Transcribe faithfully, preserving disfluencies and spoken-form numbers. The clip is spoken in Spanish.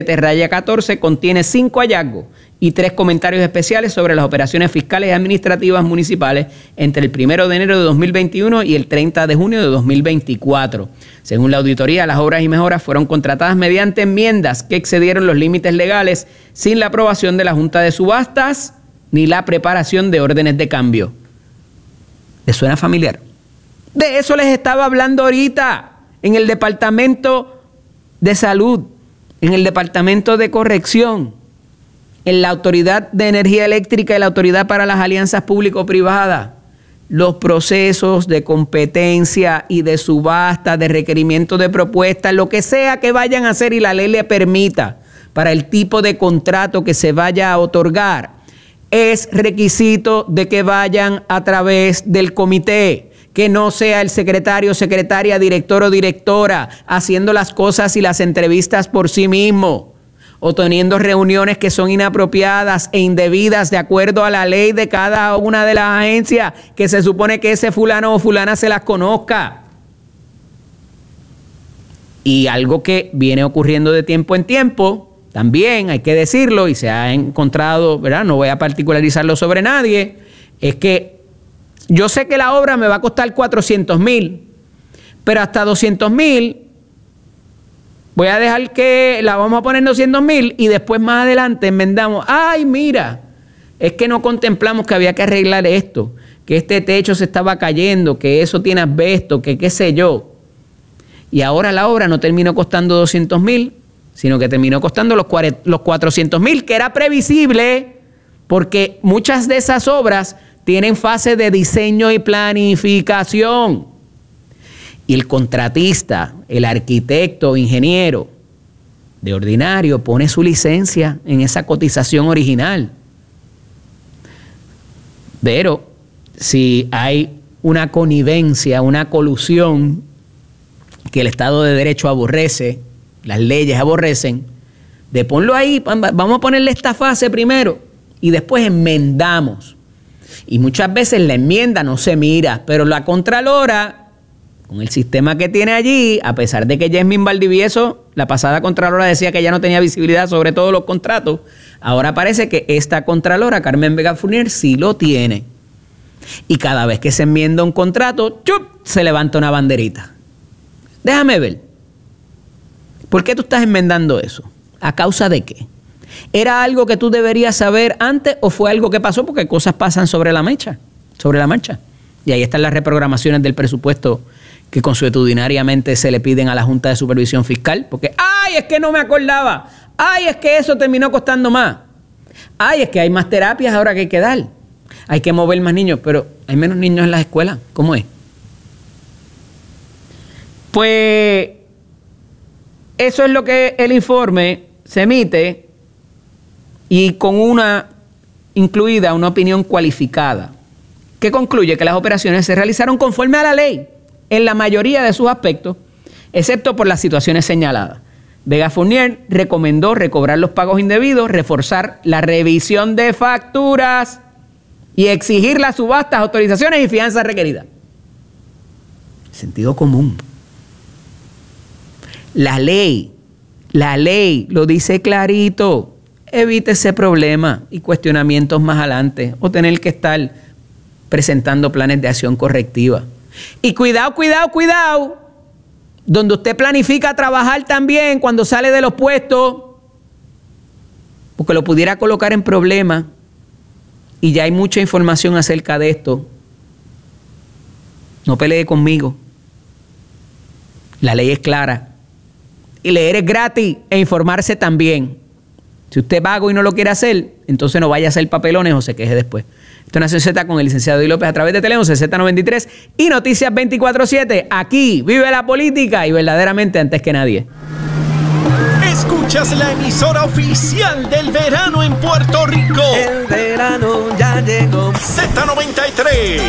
raya catorce contiene cinco hallazgos y tres comentarios especiales sobre las operaciones fiscales y administrativas municipales entre el primero de enero de dos mil veintiuno y el treinta de junio de dos mil veinticuatro. Según la auditoría, las obras y mejoras fueron contratadas mediante enmiendas que excedieron los límites legales sin la aprobación de la Junta de Subastas ni la preparación de órdenes de cambio. ¿Les suena familiar? De eso les estaba hablando ahorita en el Departamento de Salud, en el Departamento de Corrección, en la Autoridad de Energía Eléctrica y la Autoridad para las Alianzas Público-Privadas. Los procesos de competencia y de subasta, de requerimiento de propuestas, lo que sea que vayan a hacer y la ley le permita para el tipo de contrato que se vaya a otorgar, es requisito de que vayan a través del comité, que no sea el secretario, secretaria, director o directora haciendo las cosas y las entrevistas por sí mismo o teniendo reuniones que son inapropiadas e indebidas de acuerdo a la ley de cada una de las agencias que se supone que ese fulano o fulana se las conozca. Y algo que viene ocurriendo de tiempo en tiempo, también hay que decirlo y se ha encontrado, ¿verdad? No voy a particularizarlo sobre nadie, es que yo sé que la obra me va a costar cuatrocientos mil, pero hasta doscientos mil voy a dejar que la vamos a poner en doscientos mil y después más adelante enmendamos. Ay, mira, es que no contemplamos que había que arreglar esto, que este techo se estaba cayendo, que eso tiene asbesto, que qué sé yo. Y ahora la obra no terminó costando doscientos mil, sino que terminó costando los, los cuatrocientos mil, que era previsible porque muchas de esas obras tienen fase de diseño y planificación. Y el contratista, el arquitecto o ingeniero de ordinario pone su licencia en esa cotización original. Pero si hay una connivencia, una colusión que el Estado de Derecho aborrece, las leyes aborrecen, de ponlo ahí, vamos a ponerle esta fase primero y después enmendamos. Y muchas veces la enmienda no se mira, pero la Contralora, con el sistema que tiene allí, a pesar de que Yasmín Valdivieso, la pasada Contralora, decía que ya no tenía visibilidad sobre todos los contratos, ahora parece que esta Contralora, Carmen Vega Fournier, sí lo tiene. Y cada vez que se enmienda un contrato, ¡chup!, se levanta una banderita. Déjame ver. ¿Por qué tú estás enmendando eso? ¿A causa de qué? ¿Era algo que tú deberías saber antes o fue algo que pasó porque cosas pasan sobre la marcha? Sobre la marcha. Y ahí están las reprogramaciones del presupuesto que consuetudinariamente se le piden a la Junta de Supervisión Fiscal. Porque, ¡ay, es que no me acordaba! ¡Ay, es que eso terminó costando más! ¡Ay, es que hay más terapias ahora que hay que dar! Hay que mover más niños, pero hay menos niños en las escuelas. ¿Cómo es? Pues eso es lo que el informe se emite y con una incluida una opinión cualificada que concluye que las operaciones se realizaron conforme a la ley en la mayoría de sus aspectos, excepto por las situaciones señaladas. Vega Fournier recomendó recobrar los pagos indebidos, reforzar la revisión de facturas y exigir las subastas, autorizaciones y fianzas requeridas. Sentido común. La ley, la ley lo dice clarito. Evite ese problema y cuestionamientos más adelante o tener que estar presentando planes de acción correctiva. Y cuidado, cuidado, cuidado, donde usted planifica trabajar también cuando sale de los puestos, porque lo pudiera colocar en problemas y ya hay mucha información acerca de esto. No pelee conmigo. La ley es clara. Y leer es gratis e informarse también. Si usted es vago y no lo quiere hacer, entonces no vaya a hacer papelones o se queje después. Esto es Nación Z con el licenciado Eddie López a través de Telenor, C Z noventa y tres y Noticias veinticuatro siete. Aquí vive la política y verdaderamente antes que nadie. Escuchas la emisora oficial del verano en Puerto Rico. El verano ya llegó. Z noventa y tres.